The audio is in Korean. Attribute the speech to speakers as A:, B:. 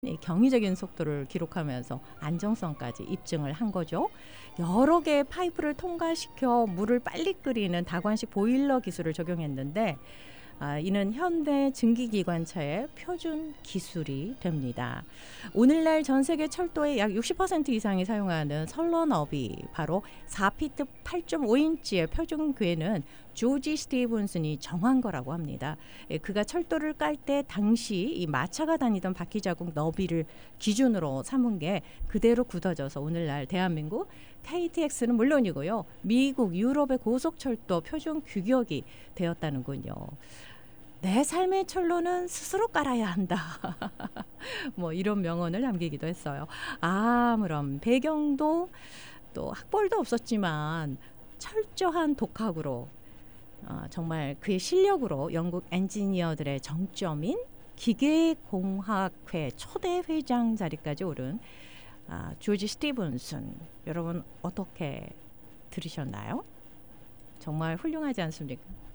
A: 이 경이적인 속도를 기록하면서 안정성까지 입증을 한 거죠. 여러 개의 파이프를 통과시켜 물을 빨리 끓이는 다관식 보일러 기술을 적용했는데 이는 현대 증기기관차의 표준 기술이 됩니다. 오늘날 전 세계 철도의 약 60% 이상이 사용하는 선런업이 바로 4피트 8.5인치의 표준 궤는 조지 스티븐슨이 정한 거라고 합니다. 그가 철도를 깔 때 당시 이 마차가 다니던 바퀴 자국 너비를 기준으로 삼은 게 그대로 굳어져서 오늘날 대한민국 KTX는 물론이고요. 미국, 유럽의 고속철도 표준 규격이 되었다는군요. 내 삶의 철로는 스스로 깔아야 한다. 뭐 이런 명언을 남기기도 했어요. 아무런 배경도 또 학벌도 없었지만 철저한 독학으로 정말 그의 실력으로 영국 엔지니어들의 정점인 기계공학회 초대 회장 자리까지 오른 조지 스티븐슨, 여러분 어떻게 들으셨나요? 정말 훌륭하지 않습니까?